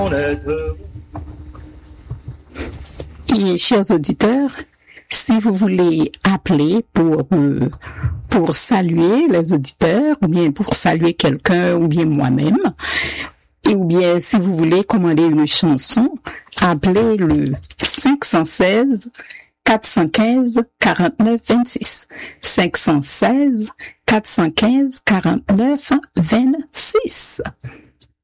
Et chers auditeurs, si vous voulez appeler pour saluer les auditeurs, ou bien pour saluer quelqu'un, ou bien moi-même, ou bien si vous voulez commander une chanson, appelez le 516 415 49 26. 516 415 49 26.